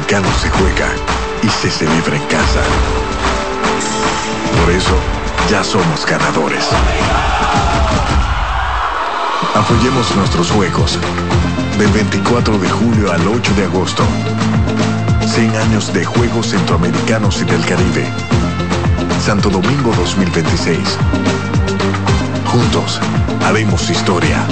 Dominicano se juega y se celebra en casa. Por eso, ya somos ganadores. Apoyemos nuestros juegos. Del 24 de julio al 8 de agosto. 100 años de Juegos Centroamericanos y del Caribe. Santo Domingo 2026. Juntos, haremos historia.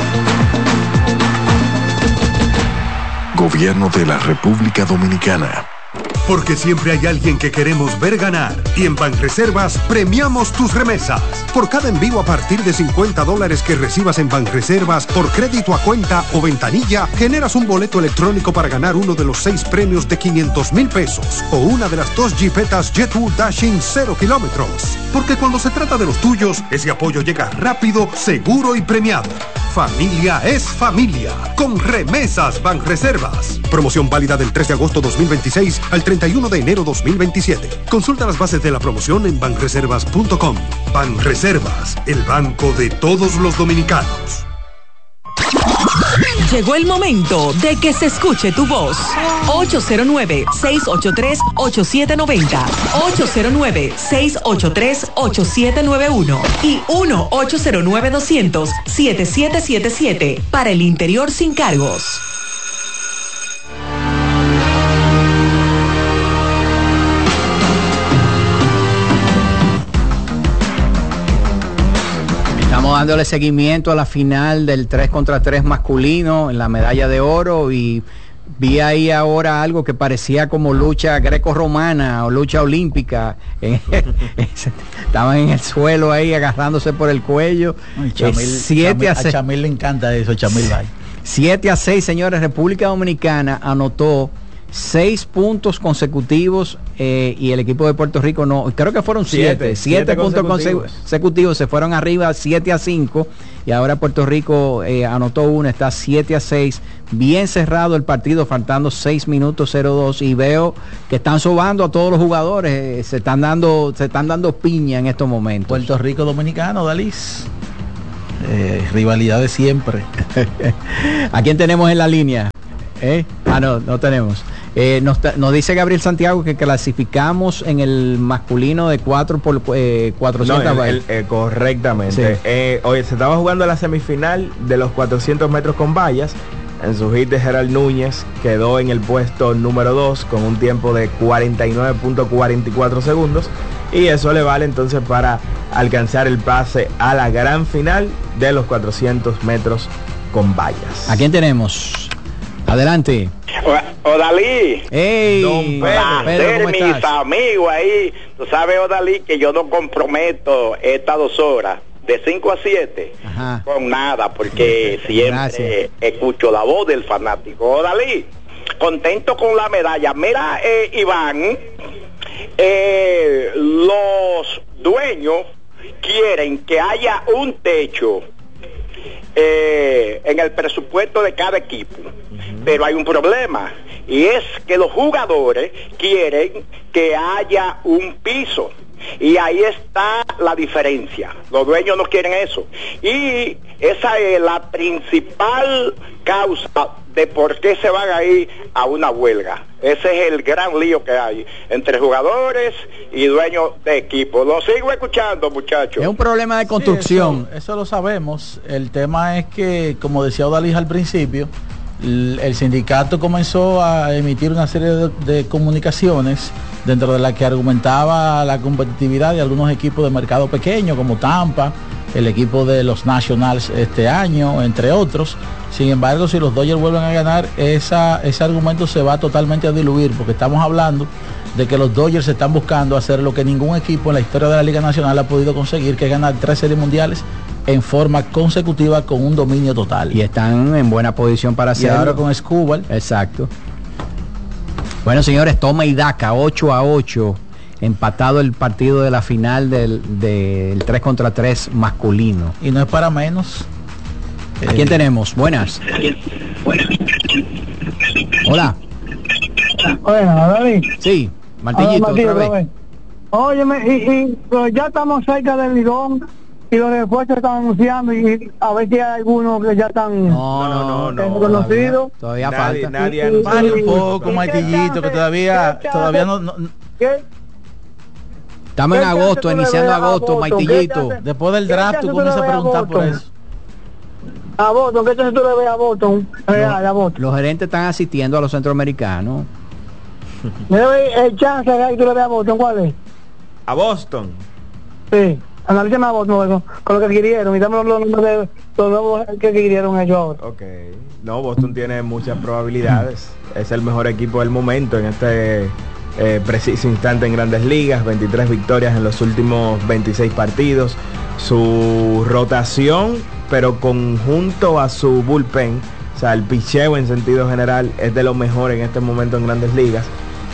Gobierno de la República Dominicana. Porque siempre hay alguien que queremos ver ganar. Y en Banreservas premiamos tus remesas. Por cada envío a partir de $50 que recibas en Banreservas por crédito a cuenta o ventanilla, generas un boleto electrónico para ganar uno de los 6 premios de $500,000 o una de las 2 Jeepetas Jetwood Dashing 0 kilómetros. Porque cuando se trata de los tuyos, ese apoyo llega rápido, seguro y premiado. Familia es familia. Con remesas Banreservas. Promoción válida del 3 de agosto 2026 al 31 de enero 2027. Consulta las bases de la promoción en banreservas.com. Banreservas, el banco de todos los dominicanos. Llegó el momento de que se escuche tu voz. 809-683-8790. 809-683-8791. Y 1-809-200-7777. Para el interior sin cargos. Estamos dándole seguimiento a la final del 3 contra 3 masculino en la medalla de oro y vi ahí ahora algo que parecía como lucha greco-romana o lucha olímpica. Estaban en el suelo ahí agarrándose por el cuello. A Chamil le encanta eso, Chamil Bay. 7-6, señores. República Dominicana anotó 6 puntos consecutivos y el equipo de Puerto Rico no, creo que fueron 7 puntos consecutivos, se fueron arriba 7-5 y ahora Puerto Rico anotó uno, está 7-6, bien cerrado el partido, faltando 6 minutos 0-2 y veo que están sobando a todos los jugadores, se están dando piña en estos momentos. Puerto Rico Dominicano, Dalis. Rivalidad de siempre. ¿A quién tenemos en la línea? No tenemos. Nos dice Gabriel Santiago que clasificamos en el masculino de 4x400. Correctamente. Sí. Hoy se estaba jugando la semifinal de los 400 metros con vallas. En su hit de Gerald Núñez quedó en el puesto número 2 con un tiempo de 49.44 segundos. Y eso le vale entonces para alcanzar el pase a la gran final de los 400 metros con vallas. ¿A quién tenemos? Adelante. Odalí. Hey, don Pedro, mis amigos ahí. Tú sabes, Odalí, que yo no comprometo estas 2 horas de 5 a 7 con nada, porque siempre escucho la voz del fanático. Odalí, contento con la medalla. Mira, Iván, los dueños quieren que haya un techo en el presupuesto de cada equipo, pero hay un problema y es que los jugadores quieren que haya un piso y ahí está la diferencia. Los dueños no quieren eso y esa es la principal causa de por qué se van a ir a una huelga. Ese es el gran lío que hay entre jugadores y dueños de equipo. Lo sigo escuchando, muchachos. Es un problema de construcción. Sí, eso lo sabemos. El tema es que, como decía Odalis al principio, el sindicato comenzó a emitir una serie de comunicaciones dentro de la que argumentaba la competitividad de algunos equipos de mercado pequeño como Tampa, el equipo de los Nationals este año, entre otros. Sin embargo, si los Dodgers vuelven a ganar, ese argumento se va totalmente a diluir, porque estamos hablando de que los Dodgers están buscando hacer lo que ningún equipo en la historia de la Liga Nacional ha podido conseguir, que es ganar 3 series mundiales en forma consecutiva con un dominio total. Y están en buena posición para hacerlo. Y ahora con Escobar. Exacto. Bueno, señores, toma y daca, 8-8. Empatado el partido de la final del 3 contra 3 masculino. Y no es para menos. ¿A quién tenemos? Buenas. Hola. Bueno, David. Sí, Martillito, otra vez. Óyeme, y ya estamos cerca del Lidón. y los refuerzos están anunciando y a ver si hay algunos que ya están no, conocidos. Todavía falta. Nadie Vale un poco, Maitillito, que todavía no. ¿Qué? Estamos en agosto, iniciando agosto, Maitillito. Después del draft tú comienzas a preguntar por eso. A Boston, ¿qué chance tú le ves a Boston? A Boston. Los gerentes están asistiendo a los centroamericanos. El chance que tú le ves a Boston, ¿cuál es? a Boston. Sí, analízame a Boston con lo que adquirieron y dame los números de los nuevos que adquirieron ellos ahora. Ok, no, Boston tiene muchas probabilidades, es el mejor equipo del momento en este preciso instante en Grandes Ligas, 23 victorias en los últimos 26 partidos, su rotación, pero conjunto a su bullpen, o sea, el picheo en sentido general es de lo mejor en este momento en Grandes Ligas,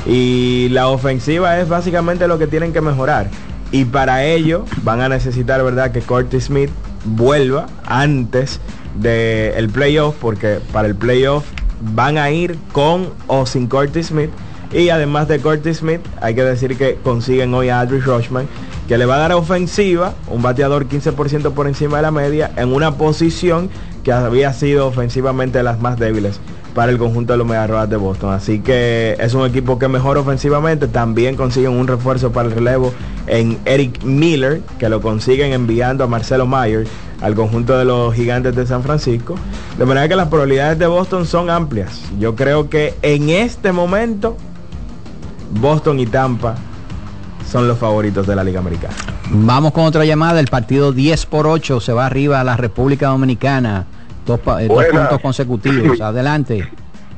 y la ofensiva es básicamente lo que tienen que mejorar, y para ello van a necesitar, verdad, que Curtis Smith vuelva antes del playoff, porque para el playoff van a ir con o sin Curtis Smith. Y además de Curtis Smith, hay que decir que consiguen hoy a Adley Rutschman, que le va a dar ofensiva, un bateador 15% por encima de la media, en una posición que había sido ofensivamente de las más débiles para el conjunto de los Medias Rojas de Boston. Así que es un equipo que mejora ofensivamente. También consiguen un refuerzo para el relevo en Eric Miller, que lo consiguen enviando a Marcelo Mayer al conjunto de los Gigantes de San Francisco. De manera que las probabilidades de Boston son amplias. Yo creo que en este momento Boston y Tampa son los favoritos de la Liga Americana. Vamos con otra llamada. El partido 10-8 se va arriba a la República Dominicana. Dos puntos consecutivos. Adelante.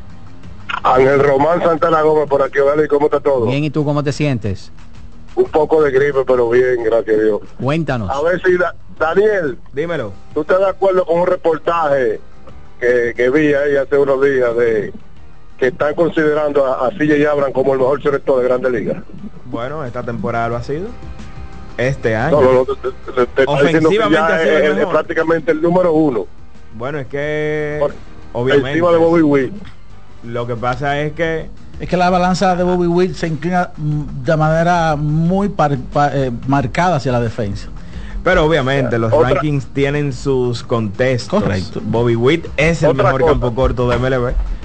Ángel Román Santana Gómez por aquí. Dale, ¿cómo está todo? Bien, ¿y tú cómo te sientes? Un poco de gripe, pero bien, gracias a Dios. Cuéntanos. A ver si Daniel, dímelo. ¿Tú estás de acuerdo con un reportaje que vi ahí hace unos días de que están considerando a CJ Abrams como el mejor selector de Grandes Ligas? Bueno, esta temporada lo ha sido. Este año. No, te ofensivamente es prácticamente el número uno. Bueno, es que obviamente encima de Bobby Witt. Lo que pasa es que la balanza de Bobby Witt se inclina de manera muy marcada hacia la defensa. Pero obviamente los rankings tienen sus contextos. Correcto. Bobby Witt es el mejor campo corto de MLB.